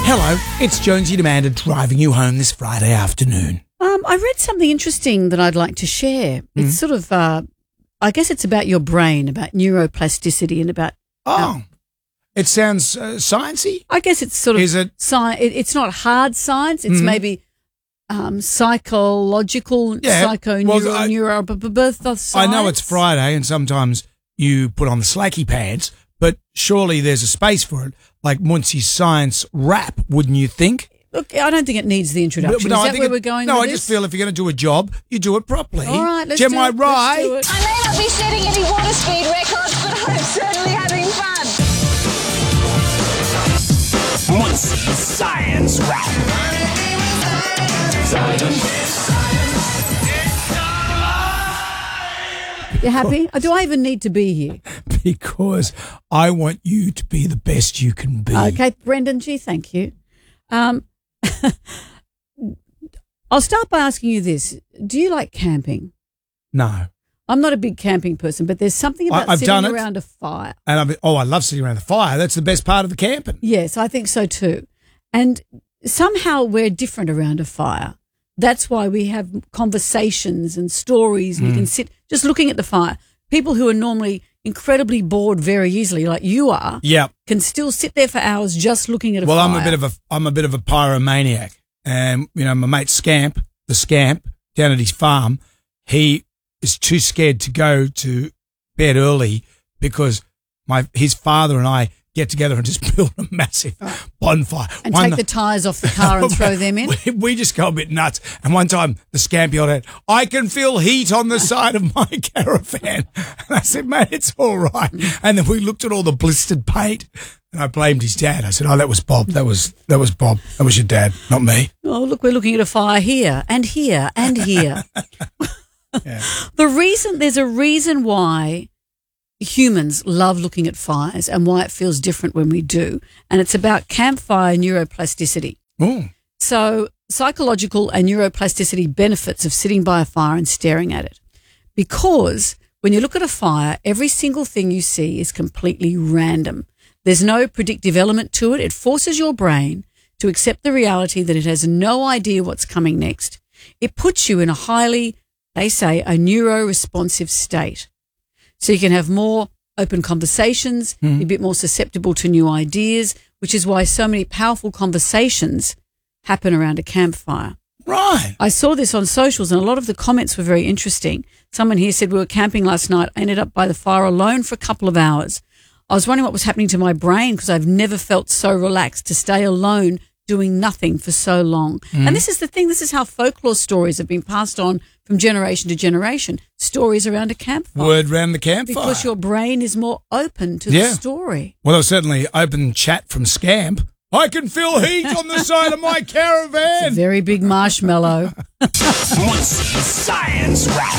Hello, it's Jonesy and Amanda driving you home this Friday afternoon. I read something interesting that I'd like to share. It's sort of, I guess it's about your brain, about neuroplasticity and about... It sounds sciencey. I guess it's sort of... Is it? It's not hard science. It's maybe psychological, science. I know it's Friday and sometimes you put on the slacky pants, but surely there's a space for it, like Muncie's science rap, wouldn't you think? Look, I don't think it needs the introduction. Is that where we're going with I this? just feel if you're going to do a job, you do it properly. All right, let's Am do I it. right? Let's do it. I may not be setting any water speed records, but I'm certainly having fun. Muncie's science rap. You happy? Do I even need to be here? Because I want you to be the best you can be. Okay, Brendan G, thank you. I'll start by asking you this. Do you like camping? No. I'm not a big camping person, but there's something about I've sitting done it. around a fire. And I love sitting around the fire. That's the best part of the camping. Yes, I think so too. And somehow we're different around a fire. That's why we have conversations and stories. And you can sit just looking at the fire. People who are normally incredibly bored very easily, like you are, can still sit there for hours just looking at a fire. Well, I'm a bit of a pyromaniac. And, my mate Scamp, down at his farm, he is too scared to go to bed early because his father and I get together and just build a massive bonfire. And take the tyres off the car and throw them in? We just go a bit nuts. And one time the Scamp yelled out, "I can feel heat on the side of my caravan." And I said, "Mate, it's all right." And then we looked at all the blistered paint and I blamed his dad. I said, "Oh, that was Bob. That was Bob. That was your dad, not me." Oh, look, we're looking at a fire here and here and here. Yeah. There's a reason why humans love looking at fires and why it feels different when we do. And it's about campfire neuroplasticity. Ooh. So psychological and neuroplasticity benefits of sitting by a fire and staring at it. Because when you look at a fire, every single thing you see is completely random. There's no predictive element to it. It forces your brain to accept the reality that it has no idea what's coming next. It puts you in a they say, a neuro-responsive state. So you can have more open conversations, be a bit more susceptible to new ideas, which is why so many powerful conversations happen around a campfire. Right. I saw this on socials and a lot of the comments were very interesting. Someone here said, "We were camping last night. I ended up by the fire alone for a couple of hours. I was wondering what was happening to my brain because I've never felt so relaxed to stay alone doing nothing for so long." And this is the thing. This is how folklore stories have been passed on from generation to generation. Stories around a campfire. Word round the campfire. Because your brain is more open to the story. Well, there was certainly open chat from Scamp. "I can feel heat on the side of my caravan." It's a very big marshmallow. Muncie's science rap.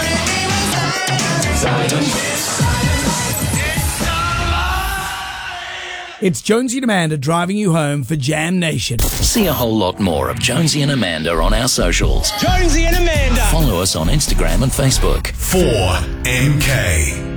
It's Jonesy and Amanda driving you home for Jam Nation. See a whole lot more of Jonesy and Amanda on our socials. Jonesy and Amanda. Follow us on Instagram and Facebook. 4MK.